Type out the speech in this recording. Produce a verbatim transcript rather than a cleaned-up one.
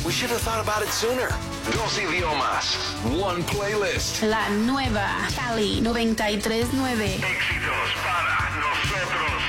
We should have thought about it sooner. Dos idiomas, one playlist. La nueva Cali noventa y tres nueve. Éxitos para nosotros.